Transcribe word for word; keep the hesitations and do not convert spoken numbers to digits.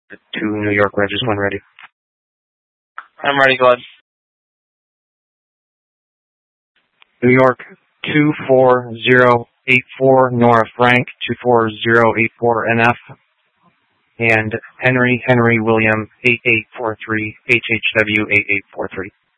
to New York Regis when ready. I'm ready, Glad. New York two four zero eight four, Nora Frank two four zero eight four N F, and Henry Henry William eight eight four three H H W eight eight four three.